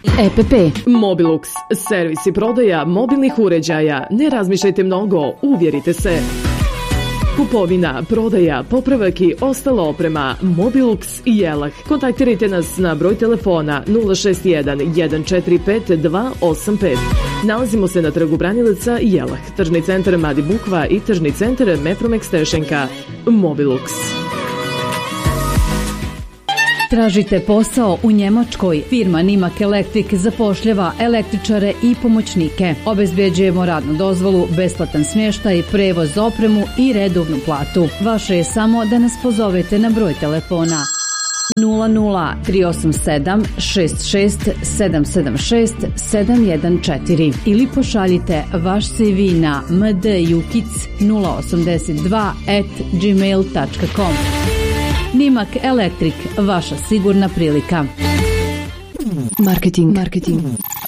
EPP. Mobilux, servis i prodaja mobilnih uređaja. Ne razmišljajte mnogo, uvjerite se. Kupovina, prodaja, popravak i ostala oprema. Mobilux i Jelah. Kontaktirajte nas na broj telefona 061 145 285. Nalazimo se na trgu Branilaca Jelah, tržni centar Madi Bukva i tržni centar Mepromex Tešenka. Mobilux. Tražite posao u Njemačkoj? Firma Nimak Electric zapošljava električare i pomoćnike. Obezbeđujemo radnu dozvolu, besplatan smještaj, prevoz, opremu i redovnu platu. Vaše je samo da nas pozovete na broj telefona 00 387 66 776 714 ili pošaljite vaš CV na mdjukic082@gmail.com. Nimak Electric, vaša sigurna prilika. Marketing.